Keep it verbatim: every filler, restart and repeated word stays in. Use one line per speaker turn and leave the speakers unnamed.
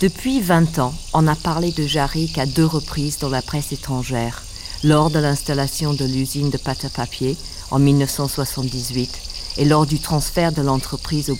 Depuis vingt ans, on a parlé de Jarry qu'à deux reprises dans la presse étrangère, lors de l'installation de l'usine de pâte à papier en mille neuf cent soixante-dix-huit et lors du transfert de l'entreprise au